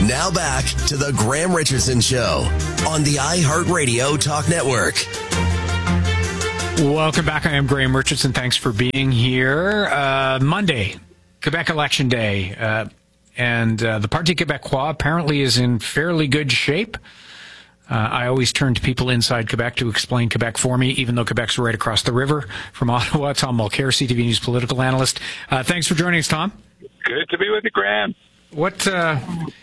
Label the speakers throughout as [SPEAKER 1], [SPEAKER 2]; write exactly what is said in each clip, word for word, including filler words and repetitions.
[SPEAKER 1] Now back to the Graham Richardson Show on the iHeartRadio Talk Network.
[SPEAKER 2] Welcome back. I am Graham Richardson. Thanks for being here. Uh, Monday, Quebec Election Day. Uh, and uh, the Parti Québécois apparently is in fairly good shape. Uh, I always turn to people inside Quebec to explain Quebec for me, even though Quebec's right across the river from Ottawa. Tom Mulcair, C T V News political analyst. Uh, thanks for joining us, Tom.
[SPEAKER 3] Good to be with you, Graham.
[SPEAKER 2] What uh,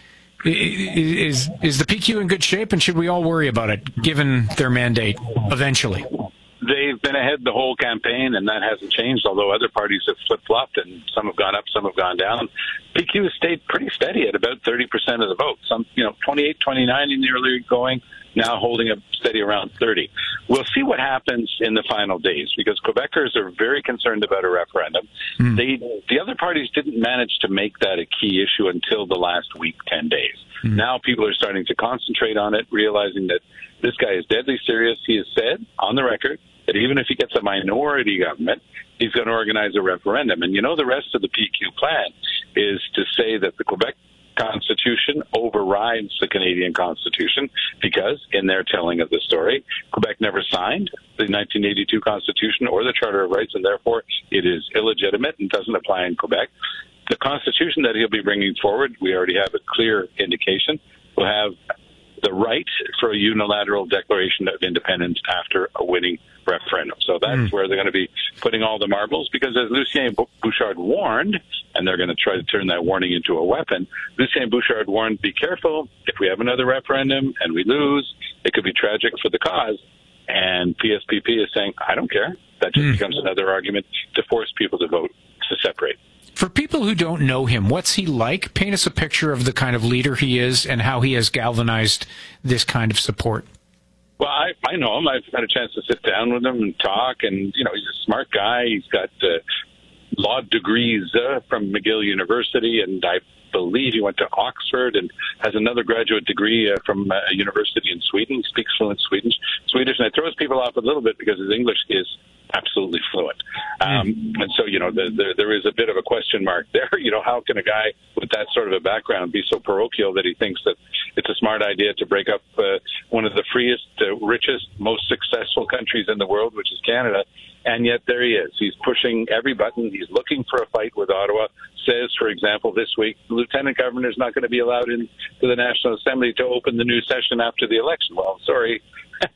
[SPEAKER 2] is is the P Q in good shape, and should we all worry about it, given their mandate eventually?
[SPEAKER 3] They've been ahead the whole campaign, and that hasn't changed, although other parties have flip-flopped, and some have gone up, some have gone down. P Q has stayed pretty steady at about thirty percent of the vote. Some, you know, twenty-eight, twenty-nine in the early going, now holding up steady around thirty. We'll see what happens in the final days, because Quebecers are very concerned about a referendum. Mm. They, the other parties didn't manage to make that a key issue until the last week, ten days. Mm. Now people are starting to concentrate on it, realizing that this guy is deadly serious. He has said, on the record, that even if he gets a minority government, he's going to organize a referendum. And you know, the rest of the P Q plan is to say that the Quebec Constitution overrides the Canadian Constitution, because in their telling of the story, Quebec never signed the nineteen eighty-two Constitution or the Charter of Rights, and therefore it is illegitimate and doesn't apply in Quebec. The Constitution that he'll be bringing forward, we already have a clear indication, will have the right for a unilateral declaration of independence after a winning referendum. So that's mm. where they're going to be putting all the marbles, because as Lucien Bouchard warned, and they're going to try to turn that warning into a weapon, Lucien Bouchard warned, be careful, if we have another referendum and we lose, it could be tragic for the cause. And P S P P is saying, I don't care. That just mm. becomes another argument to force people to vote to separate.
[SPEAKER 2] For people who don't know him, what's he like? Paint us a picture of the kind of leader he is and how he has galvanized this kind of support.
[SPEAKER 3] Well, I, I know him. I've had a chance to sit down with him and talk, and, you know, he's a smart guy. He's got uh, law degrees uh, from McGill University, and I believe he went to Oxford and has another graduate degree uh, from uh, a university in Sweden. He speaks fluent Swedish, Swedish, and it throws people off a little bit because his English is absolutely fluent. Um, and so, you know, the, the, there is a bit of a question mark there. You know, how can a guy with that sort of a background be so parochial that he thinks that it's a smart idea to break up uh, one of the freest, uh, richest, most successful countries in the world, which is Canada? And yet there he is. He's pushing every button. He's looking for a fight with Ottawa. Says, for example, this week, the lieutenant governor is not going to be allowed into the National Assembly to open the new session after the election. Well, sorry.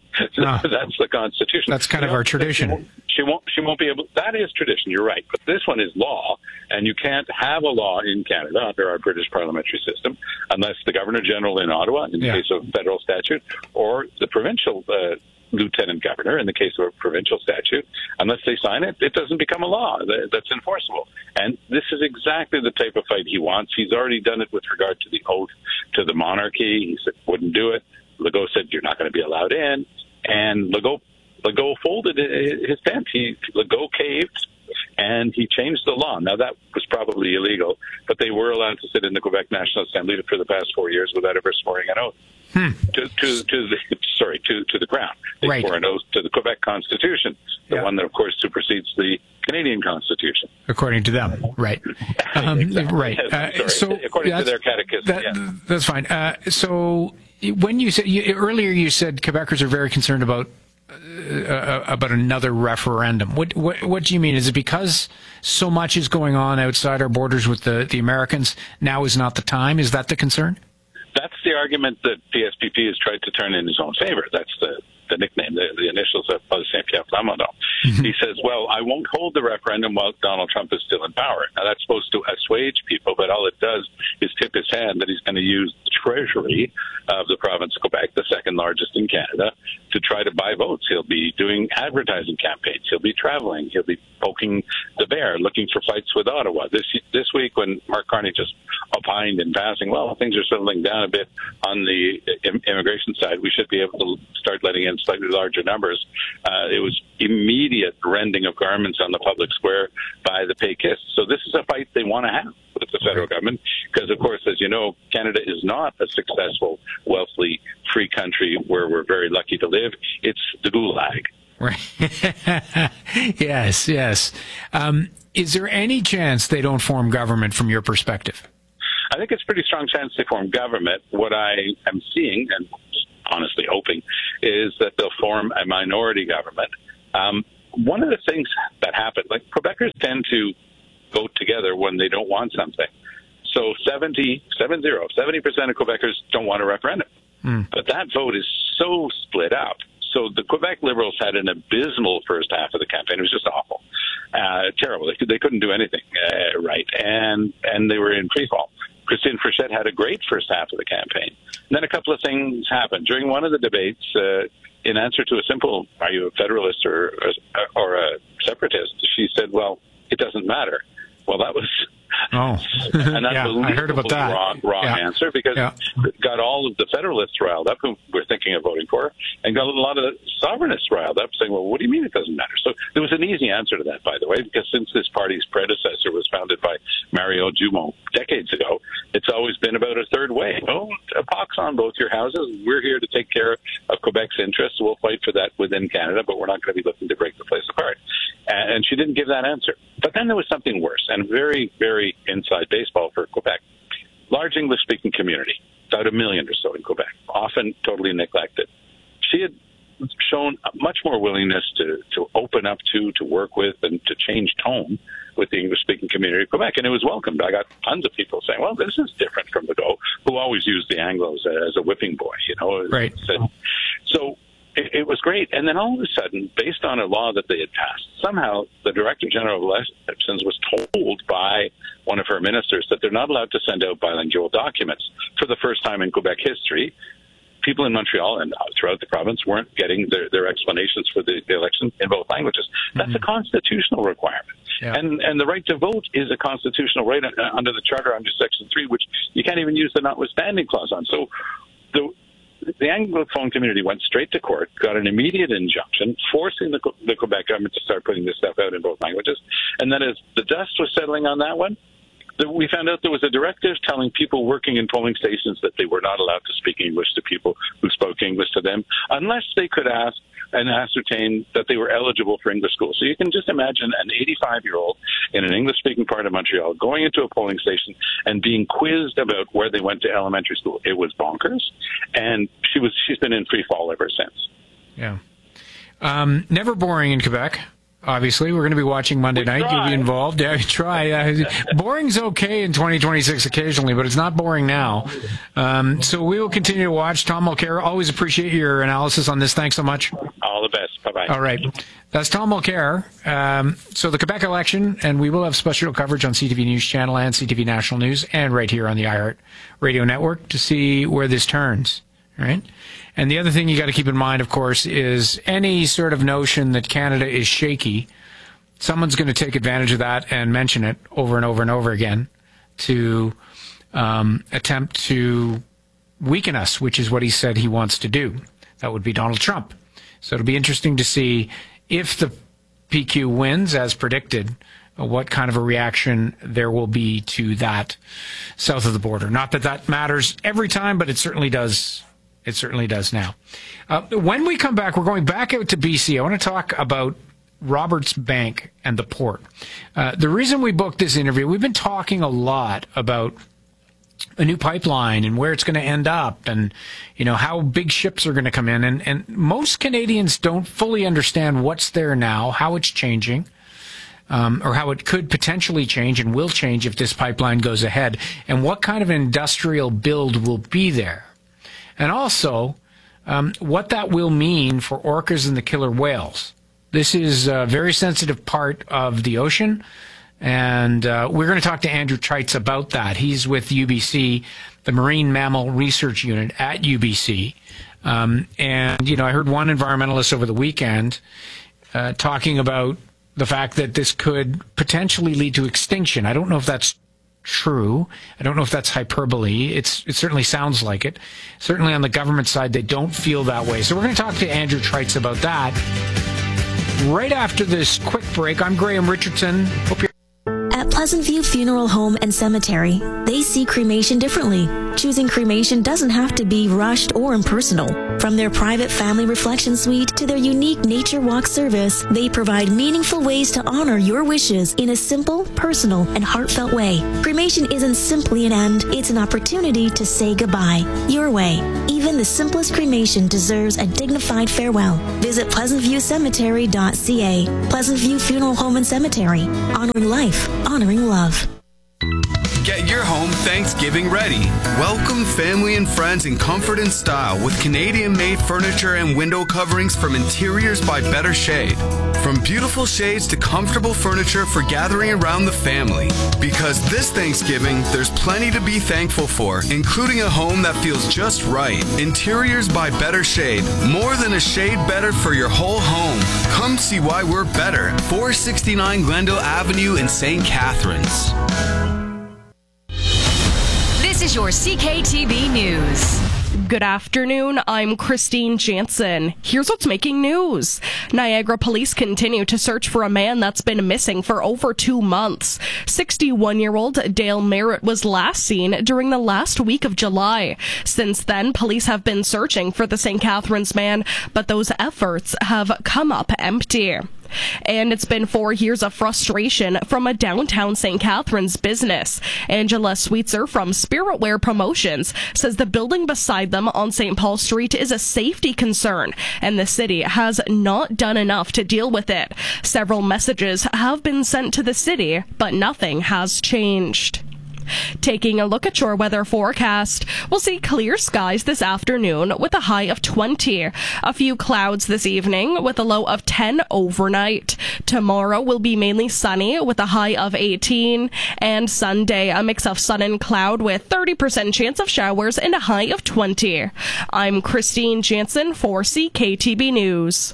[SPEAKER 3] No. That's the Constitution.
[SPEAKER 2] That's kind you of know, our tradition.
[SPEAKER 3] She won't, she won't. She won't be able. That is tradition. You're right. But this one is law, and you can't have a law in Canada under our British parliamentary system unless the Governor General in Ottawa, in the yeah. case of federal statute, or the provincial uh, lieutenant governor, in the case of a provincial statute, unless they sign it, it doesn't become a law that's enforceable. And this is exactly the type of fight he wants. He's already done it with regard to the oath to the monarchy. He said wouldn't do it. Legault said you're not going to be allowed in, and Legault Legault folded his tent. He Legault caved, and he changed the law. Now that was probably illegal, but they were allowed to sit in the Quebec National Assembly for the past four years without ever swearing an oath hmm. to, to to the sorry to to the Crown. They
[SPEAKER 2] right.
[SPEAKER 3] swore an oath to the Quebec Constitution, the yeah. one that of course supersedes the Canadian Constitution,
[SPEAKER 2] according to them. Right, um, exactly. right. Uh, so
[SPEAKER 3] according to their catechism,
[SPEAKER 2] that,
[SPEAKER 3] yeah.
[SPEAKER 2] that's fine. Uh, so. When you said you, earlier, you said Quebecers are very concerned about uh, about another referendum. What, what what do you mean? Is it because so much is going on outside our borders with the, the Americans? Now is not the time. Is that the concern?
[SPEAKER 3] That's the argument that P S P P has tried to turn in his own favor. That's the the nickname, the, the initials of Saint-Pierre Plamondon. Mm-hmm. He says, well, I won't hold the referendum while Donald Trump is still in power. Now, that's supposed to assuage people, but all it does is tip his hand that he's going to use the treasury of the province of Quebec, the second largest in Canada, to try to buy votes. He'll be doing advertising campaigns. He'll be traveling. He'll be poking the bear, looking for fights with Ottawa. This this week, when Mark Carney just opined in passing, well, things are settling down a bit on the immigration side. We should be able to start letting in slightly larger numbers. Uh, it was immediate rending of garments on the public square by the Péquistes. So this is a fight they want to have with the federal government because, of course, as you know, Canada is not a successful, wealthy, free country where we're very lucky to live. It's the gulag.
[SPEAKER 2] Right. yes, yes. Um, is there any chance they don't form government from your perspective?
[SPEAKER 3] I think it's a pretty strong chance they form government. What I am seeing, and honestly hoping, is that they'll form a minority government. Um, one of the things that happened, like Quebecers tend to vote together when they don't want something. So seventy, seven zero, seventy percent of Quebecers don't want a referendum. Mm. But that vote is so split up. So the Quebec Liberals had an abysmal first half of the campaign. It was just awful, uh, terrible. They, could, they couldn't do anything uh, right, and and they were in free fall. Christine Frechette had a great first half of the campaign. And then a couple of things happened. During one of the debates, uh, in answer to a simple, are you a Federalist or, or a Separatist, she said, well, it doesn't matter. Well, that was
[SPEAKER 2] oh.
[SPEAKER 3] an
[SPEAKER 2] yeah, I heard about that.
[SPEAKER 3] wrong, wrong
[SPEAKER 2] yeah.
[SPEAKER 3] answer, because
[SPEAKER 2] yeah.
[SPEAKER 3] it got all of the Federalists riled up who were thinking of voting for her, and got a lot of the Sovereignists riled up saying, well, what do you mean it doesn't matter? So there was an easy answer to that, by the way, because since this party's predecessor was founded by Mario Dumont decades ago, it's always been about a third way. Oh, a pox on both your houses. We're here to take care of Quebec's interests. We'll fight for that within Canada, but we're not going to be looking to break the place apart. And she didn't give that answer. But then there was something worse, and very, very inside baseball for Quebec. Large English-speaking community, about a million or so in Quebec, often totally neglected. She had shown much more willingness to, to open up to, to work with, and to change tone with the English-speaking community of Quebec, and it was welcomed. I got tons of people saying, well, this is different from Legault, who always used the Anglos as a whipping boy, you know.
[SPEAKER 2] Right.
[SPEAKER 3] So it, it was great. And then all of a sudden, based on a law that they had passed, somehow the Director General of Elections was told by one of her ministers that they're not allowed to send out bilingual documents. For the first time in Quebec history, people in Montreal and throughout the province weren't getting their, their explanations for the, the election in both languages. That's mm-hmm. a constitutional requirement. Yeah. And and the right to vote is a constitutional right under the Charter under Section three, which you can't even use the notwithstanding clause on. So the the Anglophone community went straight to court, got an immediate injunction, forcing the, the Quebec government to start putting this stuff out in both languages. And then as the dust was settling on that one, we found out there was a directive telling people working in polling stations that they were not allowed to speak English to people who spoke English to them unless they could ask and ascertain that they were eligible for English school. So you can just imagine an eighty-five-year-old in an English-speaking part of Montreal going into a polling station and being quizzed about where they went to elementary school. It was bonkers, and she was she's been in free fall ever since.
[SPEAKER 2] Yeah. Um, never boring in Quebec. Obviously, we're going to be watching Monday
[SPEAKER 3] we
[SPEAKER 2] night.
[SPEAKER 3] Try.
[SPEAKER 2] You'll be involved. Yeah, try. Uh, boring's okay in twenty twenty-six occasionally, but it's not boring now. Um, so we will continue to watch. Tom Mulcair, always appreciate your analysis on this. Thanks so much.
[SPEAKER 3] All the best. Bye-bye.
[SPEAKER 2] All right. That's Tom Mulcair. Um, so the Quebec election, and we will have special coverage on C T V News Channel and C T V National News, and right here on the iHeart Radio Network to see where this turns. All right. And the other thing you got to keep in mind, of course, is any sort of notion that Canada is shaky, someone's going to take advantage of that and mention it over and over and over again to um, attempt to weaken us, which is what he said he wants to do. That would be Donald Trump. So it'll be interesting to see if the P Q wins, as predicted, what kind of a reaction there will be to that south of the border. Not that that matters every time, but it certainly does. It certainly does now. Uh, when we come back, we're going back out to B C. I want to talk about Roberts Bank and the port. Uh, the reason we booked this interview, we've been talking a lot about a new pipeline and where it's going to end up and, you know, how big ships are going to come in. And, and most Canadians don't fully understand what's there now, how it's changing, um, or how it could potentially change and will change if this pipeline goes ahead, and what kind of industrial build will be there. And also, um, what that will mean for orcas and the killer whales. This is a very sensitive part of the ocean, and uh, we're going to talk to Andrew Trites about that. He's with U B C, the Marine Mammal Research Unit at U B C. Um, and, you know, I heard one environmentalist over the weekend uh, talking about the fact that this could potentially lead to extinction. I don't know if that's true. I don't know if that's hyperbole. It's it certainly sounds like it. Certainly on the government side, they don't feel that way. So we're going to talk to Andrew Trites about that right after this quick break. I'm Graham Richardson. Hope you're
[SPEAKER 4] Pleasant View Funeral Home and Cemetery. They see cremation differently. Choosing cremation doesn't have to be rushed or impersonal. From their private family reflection suite to their unique nature walk service, they provide meaningful ways to honor your wishes in a simple, personal, and heartfelt way. Cremation isn't simply an end, it's an opportunity to say goodbye. Your way. Even the simplest cremation deserves a dignified farewell. Visit pleasant view cemetery dot c a. Pleasant View Funeral Home and Cemetery. Honoring life, honoring love.
[SPEAKER 5] Get your home Thanksgiving ready. Welcome family and friends in comfort and style with Canadian-made furniture and window coverings from Interiors by Better Shade. From beautiful shades to comfortable furniture for gathering around the family. Because this Thanksgiving, there's plenty to be thankful for, including a home that feels just right. Interiors by Better Shade. More than a shade better for your whole home. Come see why we're better. four sixty-nine Glendale Avenue in Saint Catharines.
[SPEAKER 6] This is your C K T B News.
[SPEAKER 7] Good afternoon, I'm Christine Jansen. Here's what's making news. Niagara police continue to search for a man that's been missing for over two months. sixty-one-year-old Dale Merritt was last seen during the last week of July. Since then, police have been searching for the Saint Catharines man, but those efforts have come up empty. And it's been four years of frustration from a downtown Saint Catharines business. Angela Sweetser from Spiritwear Promotions says the building beside them on Saint Paul Street is a safety concern, and the city has not done enough to deal with it. Several messages have been sent to the city, but nothing has changed. Taking a look at your weather forecast, we'll see clear skies this afternoon with a high of twenty. A few clouds this evening with a low of ten overnight. Tomorrow will be mainly sunny with a high of eighteen. And Sunday, a mix of sun and cloud with thirty percent chance of showers and a high of twenty. I'm Christine Jansen for C K T B News.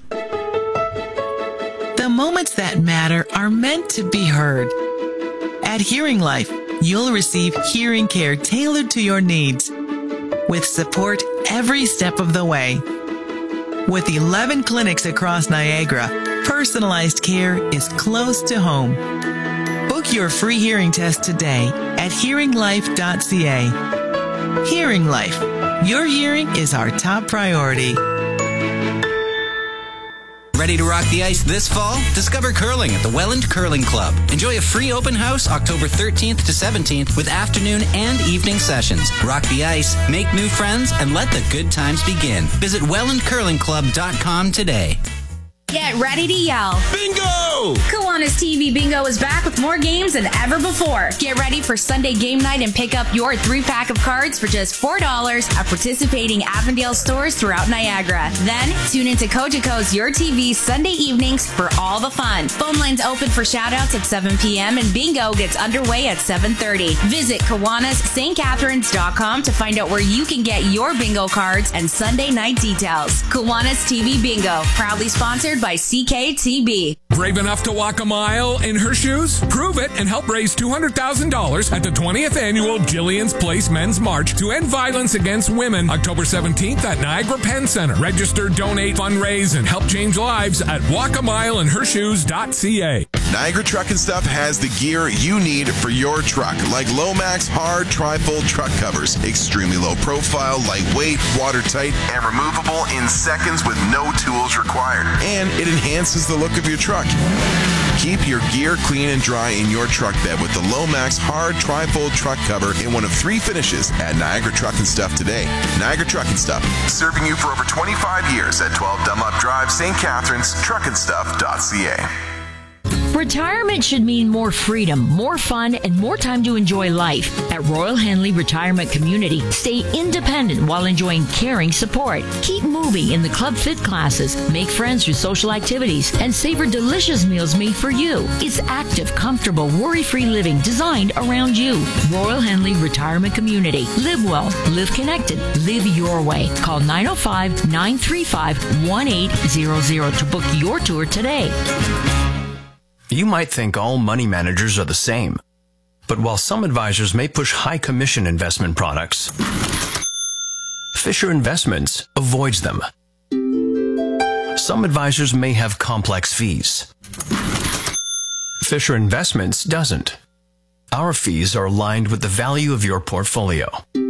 [SPEAKER 8] The moments that matter are meant to be heard. At Hearing Life, you'll receive hearing care tailored to your needs, with support every step of the way. With eleven clinics across Niagara, personalized care is close to home. Book your free hearing test today at hearing life dot c a. Hearing Life. Your hearing is our top priority.
[SPEAKER 9] Ready to rock the ice this fall? Discover curling at the Welland Curling Club. Enjoy a free open house October thirteenth to seventeenth with afternoon and evening sessions. Rock the ice, make new friends, and let the good times begin. Visit welland curling club dot com today.
[SPEAKER 6] Get ready to yell.
[SPEAKER 10] Bingo!
[SPEAKER 6] Kiwanis T V Bingo is back with more games than ever before. Get ready for Sunday game night and pick up your three-pack of cards for just four dollars at participating Avondale stores throughout Niagara. Then, tune into Cogeco's Your T V Sunday evenings for all the fun. Phone lines open for shoutouts at seven p.m. and bingo gets underway at seven thirty. Visit Kiwanis St Catharines dot com to find out where you can get your bingo cards and Sunday night details. Kiwanis T V Bingo, proudly sponsored by C K T B.
[SPEAKER 10] Brave enough to walk a mile in her shoes? Prove it and help raise two hundred thousand dollars at the twentieth Annual Jillian's Place Men's March to End Violence Against Women, October seventeenth at Niagara Penn Center. Register, donate, fundraise, and help change lives at walk a mile in her shoes dot c a.
[SPEAKER 11] Niagara Truck and Stuff has the gear you need for your truck, like Lomax hard tri-fold truck covers. Extremely low profile, lightweight, watertight, and removable in seconds with no tools required. And it enhances the look of your truck. Keep your gear clean and dry in your truck bed with the Lomax hard tri-fold truck cover in one of three finishes at Niagara Truck and Stuff today. Niagara Truck and Stuff, serving you for over twenty-five years at twelve Dunlop Drive, Saint Catharines, truck and stuff dot c a.
[SPEAKER 12] Retirement should mean more freedom, more fun, and more time to enjoy life. At Royal Henley Retirement Community, stay independent while enjoying caring support. Keep moving in the Club Fit classes, make friends through social activities, and savor delicious meals made for you. It's active, comfortable, worry-free living designed around you. Royal Henley Retirement Community. Live well, live connected, live your way. Call nine oh five, nine three five, one eight zero zero to book your tour today.
[SPEAKER 13] You might think all money managers are the same, but while some advisors may push high commission investment products, Fisher Investments avoids them. Some advisors may have complex fees. Fisher Investments doesn't. Our fees are aligned with the value of your portfolio.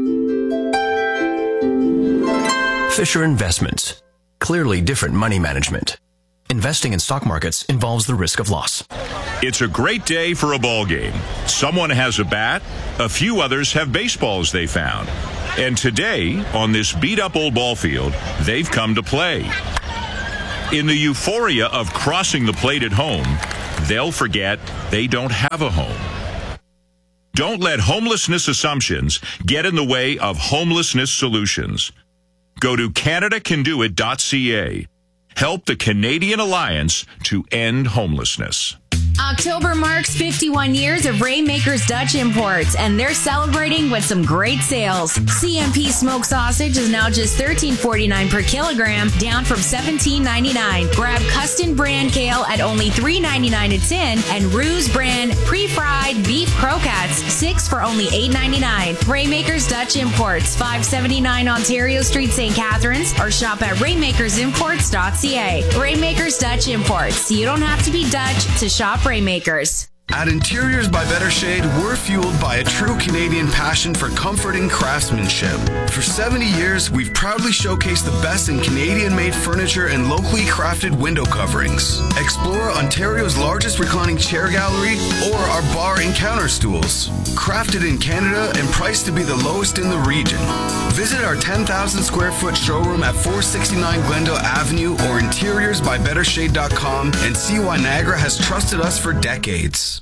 [SPEAKER 13] Fisher Investments. Clearly different money management. Investing in stock markets involves the risk of loss.
[SPEAKER 14] It's a great day for a ball game. Someone has a bat, a few others have baseballs they found. And today, on this beat-up old ball field, they've come to play. In the euphoria of crossing the plate at home, they'll forget they don't have a home. Don't let homelessness assumptions get in the way of homelessness solutions. Go to Canada Can Do It dot C A. Help the Canadian Alliance to end homelessness.
[SPEAKER 6] October marks fifty-one years of Rainmakers Dutch Imports, and they're celebrating with some great sales. C M P smoked sausage is now just thirteen forty-nine per kilogram, down from seventeen ninety-nine. Grab Custom brand kale at only three ninety-nine a tin, and Ruse brand pre-fried beef croquettes, six for only eight ninety-nine. Rainmakers Dutch Imports, five seventy-nine Ontario Street, Saint Catharines, or shop at rainmakers imports dot c a. Rainmakers Dutch Imports. You don't have to be Dutch to shop Rainmakers.
[SPEAKER 5] At Interiors by Better Shade, we're fueled by a true Canadian passion for comfort and craftsmanship. For seventy years, we've proudly showcased the best in Canadian-made furniture and locally crafted window coverings. Explore Ontario's largest reclining chair gallery or our bar and counter stools. Crafted in Canada and priced to be the lowest in the region. Visit our ten thousand square foot showroom at four sixty-nine Glendale Avenue or interiors by better shade dot com and see why Niagara has trusted us for decades.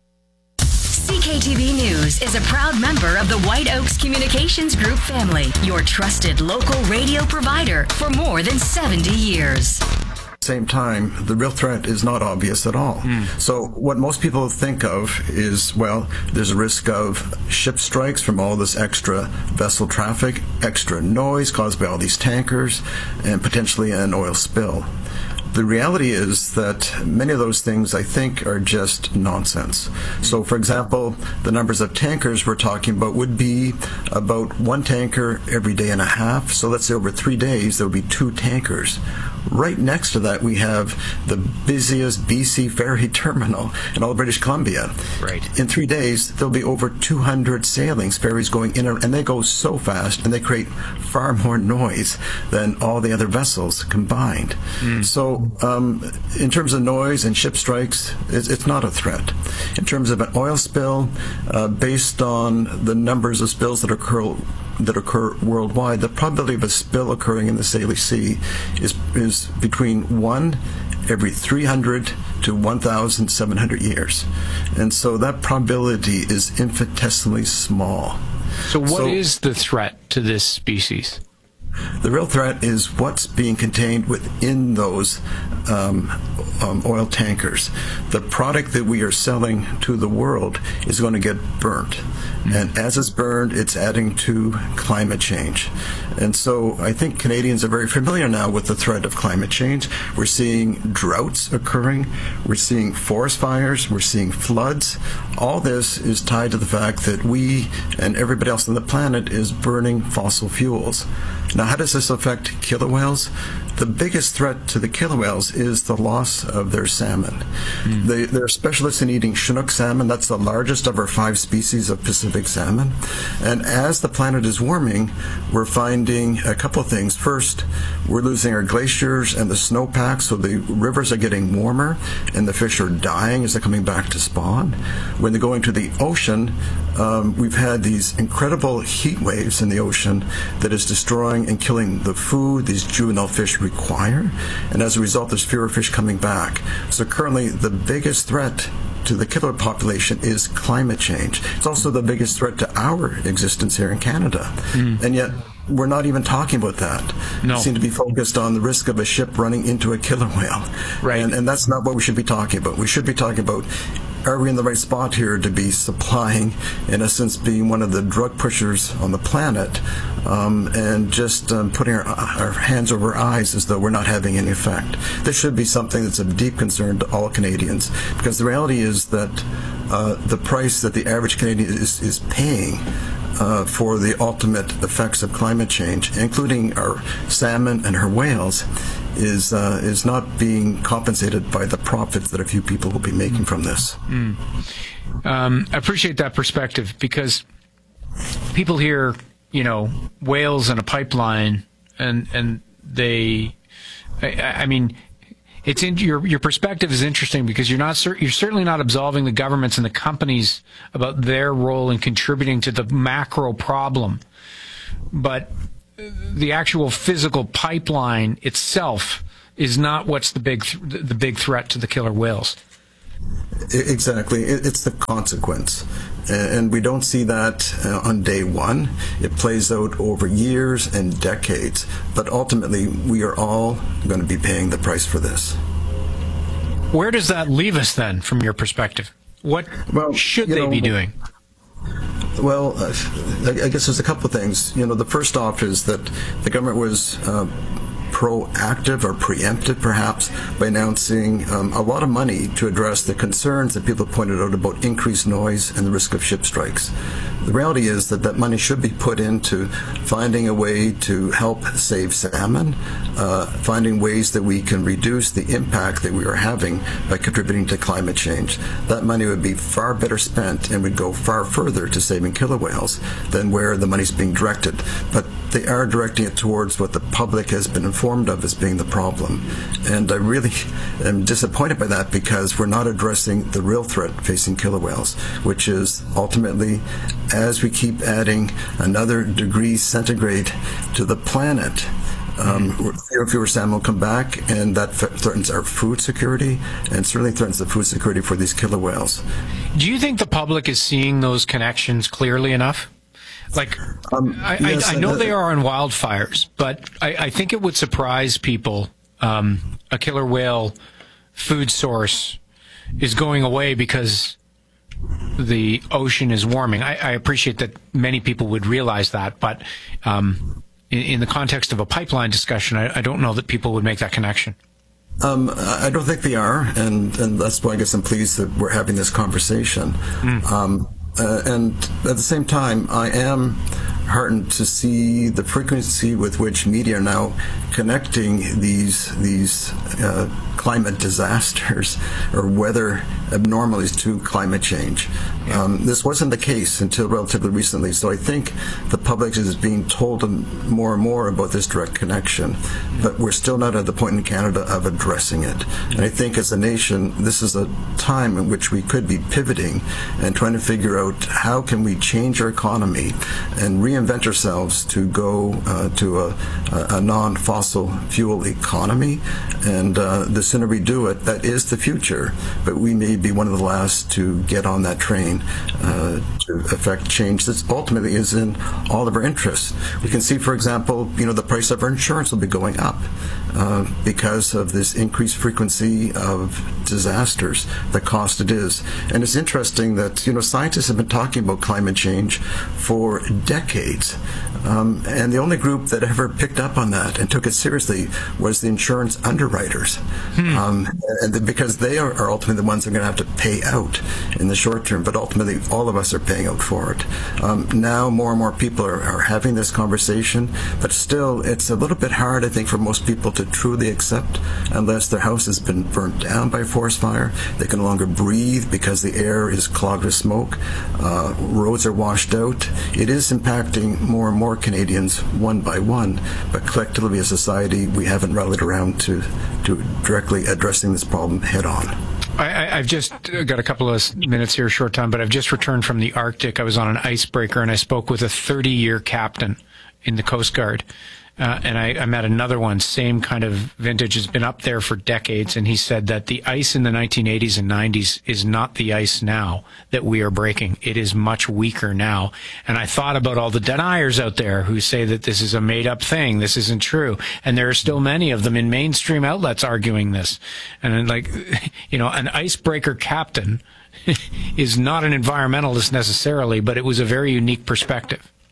[SPEAKER 15] C K T V News is a proud member of the White Oaks Communications Group family, your trusted local radio provider for more than seventy years.
[SPEAKER 16] Same time, the real threat is not obvious at all. Mm. So what most people think of is, well, there's a risk of ship strikes from all this extra vessel traffic, extra noise caused by all these tankers, and potentially an oil spill. The reality is that many of those things, I think, are just nonsense. So, for example, the numbers of tankers we're talking about would be about one tanker every day and a half. So let's say over three days, there would be two tankers. Right next to that, we have the busiest B C ferry terminal in all of British Columbia.
[SPEAKER 2] Right.
[SPEAKER 16] In three days, there'll be over two hundred sailings, ferries going in, and they go so fast, and they create far more noise than all the other vessels combined. Mm. So, um, in terms of noise and ship strikes, it's, it's not a threat. In terms of an oil spill, uh, based on the numbers of spills that occur that occur worldwide, the probability of a spill occurring in the Saley Sea is is between one every three hundred to one thousand seven hundred years. And so that probability is infinitesimally small.
[SPEAKER 2] So what
[SPEAKER 16] so,
[SPEAKER 2] is the threat to this species?
[SPEAKER 16] The real threat is what's being contained within those um, um, oil tankers. The product that we are selling to the world is going to get burnt. Mm-hmm. And as it's burned, it's adding to climate change. And so I think Canadians are very familiar now with the threat of climate change. We're seeing droughts occurring. We're seeing forest fires. We're seeing floods. All this is tied to the fact that we and everybody else on the planet is burning fossil fuels. Now, how does this affect killer whales? The biggest threat to the killer whales is the loss of their salmon. Mm. They, they're specialists in eating Chinook salmon. That's the largest of our five species of Pacific salmon. And as the planet is warming, we're finding a couple of things. First, we're losing our glaciers and the snowpack, so the rivers are getting warmer, and the fish are dying as they're coming back to spawn. When they're going to the ocean, um, we've had these incredible heat waves in the ocean that is destroying and killing the food these juvenile fish require, and as a result there's fewer fish coming back. So currently the biggest threat to the killer population is climate change. It's also the biggest threat to our existence here in Canada. Mm. And yet we're not even talking about that. No. We seem to be focused on the risk of a ship running into a killer whale. Right. And, and that's not what we should be talking about. We should be talking about, are we in the right spot here to be supplying, in essence, being one of the drug pushers on the planet, um, and just um, putting our, our hands over our eyes as though we're not having any effect. This should be something that's of deep concern to all Canadians, because the reality is that uh, the price that the average Canadian is, is paying uh, for the ultimate effects of climate change, including our salmon and our whales, is uh, is not being compensated by the profits that a few people will be making from this.
[SPEAKER 2] Mm. Um, I appreciate that perspective, because people hear, you know, whales and a pipeline, and and they, I, I mean, it's in your your perspective is interesting, because you're not you're certainly not absolving the governments and the companies about their role in contributing to the macro problem, but the actual physical pipeline itself is not what's the big th- the big threat to the killer whales.
[SPEAKER 16] Exactly. It's the consequence. And we don't see that uh, on day one. It plays out over years and decades. But ultimately, we are all going to be paying the price for this.
[SPEAKER 2] Where does that leave us then, from your perspective? What well, should they know, be doing?
[SPEAKER 16] Well, uh, I guess there's a couple of things. You know, the first off is that the government was uh, proactive or preemptive, perhaps, by announcing um, a lot of money to address the concerns that people pointed out about increased noise and the risk of ship strikes. The reality is that that money should be put into finding a way to help save salmon, uh, finding ways that we can reduce the impact that we are having by contributing to climate change. That money would be far better spent and would go far further to saving killer whales than where the money's being directed. But they are directing it towards what the public has been informed of as being the problem. And I really am disappointed by that, because we're not addressing the real threat facing killer whales, which is ultimately, as we keep adding another degree centigrade to the planet, Um, fewer and fewer salmon will come back, and that threatens our food security, and certainly threatens the food security for these killer whales.
[SPEAKER 2] Do you think the public is seeing those connections clearly enough? Like, um, I, yes, I, I know uh, they are on wildfires, but I, I think it would surprise people. Um, a killer whale food source is going away because the ocean is warming. I, I appreciate that many people would realize that, but um, in, in the context of a pipeline discussion, I, I don't know that people would make that connection.
[SPEAKER 16] Um, I don't think they are, and, and that's why I guess I'm pleased that we're having this conversation. Mm. Um, Uh, and at the same time, I am heartened to see the frequency with which media are now connecting these these uh, climate disasters or weather abnormalities to climate change. Um, this wasn't the case until relatively recently, so I think the public is being told more and more about this direct connection, but we're still not at the point in Canada of addressing it. And I think as a nation, this is a time in which we could be pivoting and trying to figure out how can we change our economy and reinvent ourselves to go uh, to a, a non-fossil fuel economy. And uh, the sooner we do it, that is the future. But we may be one of the last to get on that train uh, to affect change that ultimately is in all of our interests. We can see, for example, you know, the price of our insurance will be going up uh, because of this increased frequency of disasters, the cost it is. And it's interesting that, you know, scientists have been talking about climate change for decades. Um, and the only group that ever picked up on that and took it seriously was the insurance underwriters. Hmm. Um, and the, because they are, are ultimately the ones that are going to have to pay out in the short term, but ultimately all of us are paying out for it. Um, now more and more people are, are having this conversation, but still it's a little bit hard, I think, for most people to truly accept unless their house has been burnt down by a forest fire. They can no longer breathe because the air is clogged with smoke. Uh, roads are washed out. It is impacting more and more Canadians one by one, but collectively as a society, we haven't rallied around to, to directly addressing this problem head on.
[SPEAKER 2] I, I've just got a couple of minutes here, short time, but I've just returned from the Arctic. I was on an icebreaker, and I spoke with a thirty-year captain in the Coast Guard. Uh, and I, I met another one, same kind of vintage, has been up there for decades, and he said that the ice in the nineteen eighties and nineties is not the ice now that we are breaking. It is much weaker now. And I thought about all the deniers out there who say that this is a made-up thing, this isn't true. And there are still many of them in mainstream outlets arguing this. And like, you know, an icebreaker captain is not an environmentalist necessarily, but it was a very unique perspective.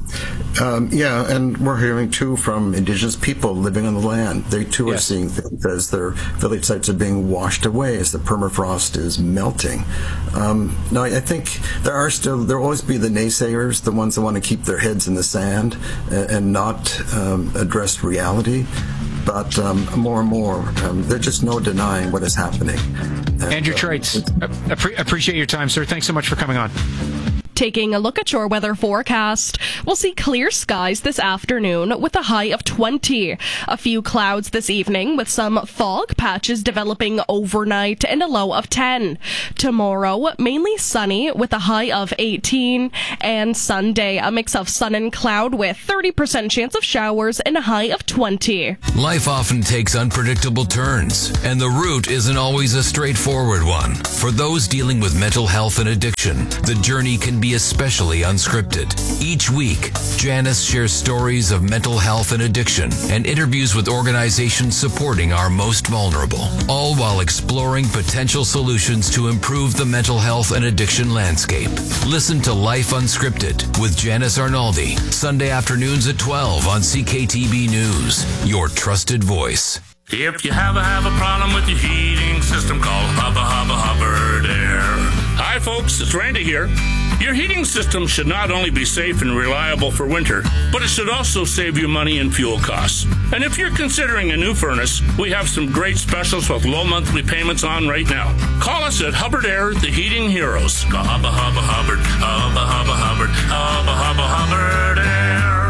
[SPEAKER 16] Um, yeah, and we're hearing, too, from Indigenous people living on the land. They, too, are
[SPEAKER 2] Yes.
[SPEAKER 16] seeing things as their village sites are being washed away, as the permafrost is melting. Um, now, I think there are still, there will always be the naysayers, the ones that want to keep their heads in the sand and, and not um, address reality. But um, more and more, um, there's just no denying what is happening. And,
[SPEAKER 2] Andrew
[SPEAKER 16] uh,
[SPEAKER 2] Traits, appre- appreciate your time, sir. Thanks so much for coming on.
[SPEAKER 7] Taking a look at your weather forecast, we'll see clear skies this afternoon with a high of twenty. A few clouds this evening with some fog patches developing overnight and a low of ten. Tomorrow, mainly sunny with a high of eighteen. And Sunday, a mix of sun and cloud with thirty percent chance of showers and a high of twenty.
[SPEAKER 17] Life often takes unpredictable turns, and the route isn't always a straightforward one. For those dealing with mental health and addiction, the journey can be especially unscripted. Each week, Janice shares stories of mental health and addiction and interviews with organizations supporting our most vulnerable, all while exploring potential solutions to improve the mental health and addiction landscape. Listen to Life Unscripted with Janice Arnaldi, Sunday afternoons at twelve on C K T B News, your trusted voice.
[SPEAKER 18] If you have a, have a problem with your heating system, call Hubba Hubba Hubbard Air. Hi folks, it's Randy here. Your heating system should not only be safe and reliable for winter, but it should also save you money and fuel costs. And if you're considering a new furnace, we have some great specials with low monthly payments on right now. Call us at Hubbard Air, the Heating Heroes. Go Hubba Hubba Hubbard, Hubba Hubba Hubbard, Hubba Hubba Hubbard Air.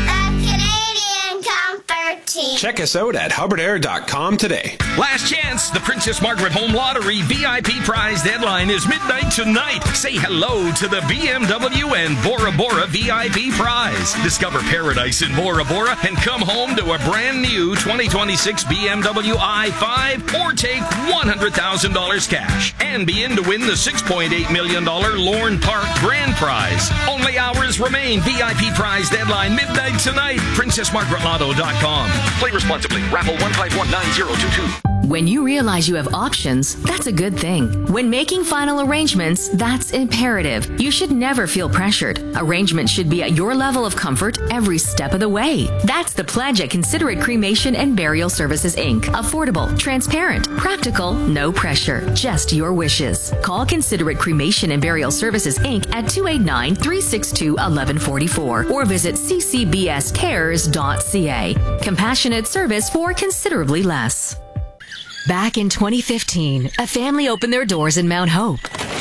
[SPEAKER 19] Check us out at hubbard air dot com today.
[SPEAKER 20] Last chance, the Princess Margaret Home Lottery V I P prize deadline is midnight tonight. Say hello to the B M W and Bora Bora V I P prize. Discover paradise in Bora Bora and come home to a brand new twenty twenty-six B M W i five or take one hundred thousand dollars cash and be in to win the six point eight million dollars Lorne Park Grand Prize. Only hours remain. V I P prize deadline midnight tonight. princess margaret lotto dot com. Play responsibly. Raffle one five one nine zero two two.
[SPEAKER 15] When you realize you have options, that's a good thing. When making final arrangements, that's imperative. You should never feel pressured. Arrangements should be at your level of comfort every step of the way. That's the pledge at Considerate Cremation and Burial Services, Incorporated. Affordable, transparent, practical, no pressure, just your wishes. Call Considerate Cremation and Burial Services, Incorporated at two eight nine, three six two, one one four four or visit c c b s cares dot c a. Compassionate service for considerably less. Back in twenty fifteen, a family opened their doors in Mount Hope.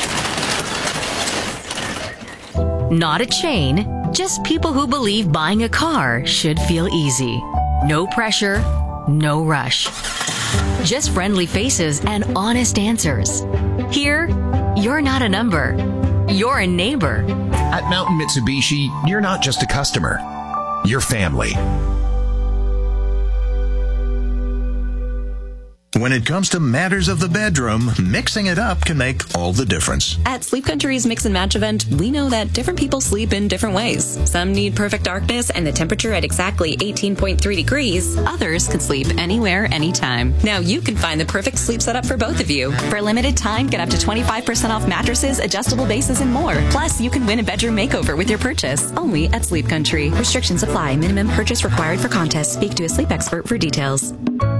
[SPEAKER 15] Not a chain, just people who believe buying a car should feel easy. No pressure, no rush. Just friendly faces and honest answers. Here, you're not a number. You're a neighbor.
[SPEAKER 21] At Mountain Mitsubishi, you're not just a customer. You're family.
[SPEAKER 22] When it comes to matters of the bedroom, mixing it up can make all the difference.
[SPEAKER 23] At Sleep Country's Mix and Match event, we know that different people sleep in different ways. Some need perfect darkness and the temperature at exactly eighteen point three degrees. Others can sleep anywhere, anytime. Now you can find the perfect sleep setup for both of you. For a limited time, get up to twenty-five percent off mattresses, adjustable bases, and more. Plus, you can win a bedroom makeover with your purchase. Only at Sleep Country. Restrictions apply. Minimum purchase required for contest. Speak to a sleep expert for details.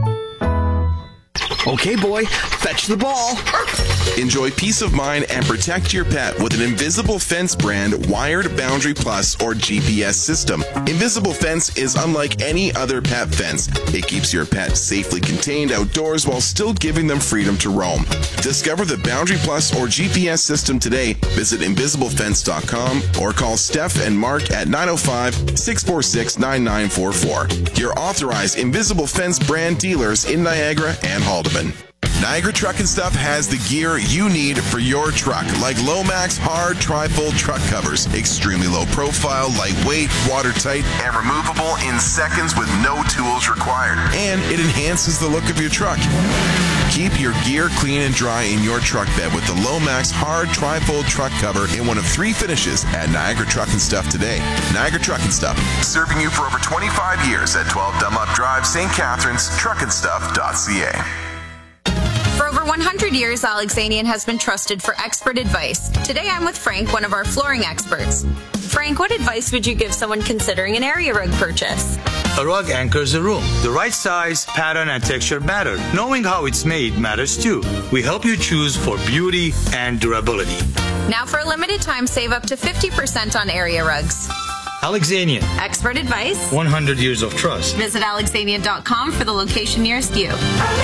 [SPEAKER 19] Okay, boy, fetch the ball.
[SPEAKER 11] Enjoy peace of mind and protect your pet with an Invisible Fence brand Wired Boundary Plus or G P S system. Invisible Fence is unlike any other pet fence. It keeps your pet safely contained outdoors while still giving them freedom to roam. Discover the Boundary Plus or G P S system today. Visit invisible fence dot com or call Steph and Mark at nine oh five, six four six, nine nine four four. Your authorized Invisible Fence brand dealers in Niagara and Haldeman. Niagara Truck and Stuff has the gear you need for your truck, like Lomax hard tri-fold truck covers, extremely low profile, lightweight, watertight, and removable in seconds with no tools required. And it enhances the look of your truck. Keep your gear clean and dry in your truck bed with the Lomax hard tri-fold truck cover in one of three finishes at Niagara Truck and Stuff today. Niagara Truck and Stuff, serving you for over twenty-five years at twelve Dunlop Drive, Saint Catharines, truck and stuff dot c a.
[SPEAKER 24] For over one hundred years, Alexanian has been trusted for expert advice. Today I'm with Frank, one of our flooring experts.
[SPEAKER 1] Frank, what advice would you give someone considering an area rug purchase?
[SPEAKER 3] A rug anchors a room. The right size, pattern, and texture matter. Knowing how it's made matters too. We help you choose for beauty and durability.
[SPEAKER 1] Now for a limited time, save up to fifty percent on area rugs.
[SPEAKER 3] Alexanian.
[SPEAKER 1] Expert advice.
[SPEAKER 3] one hundred years of trust.
[SPEAKER 1] Visit alexanian dot com for the location nearest you.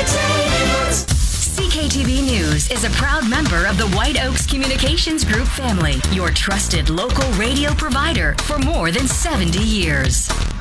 [SPEAKER 15] C K T V News is a proud member of the White Oaks Communications Group family, your trusted local radio provider for more than seventy years.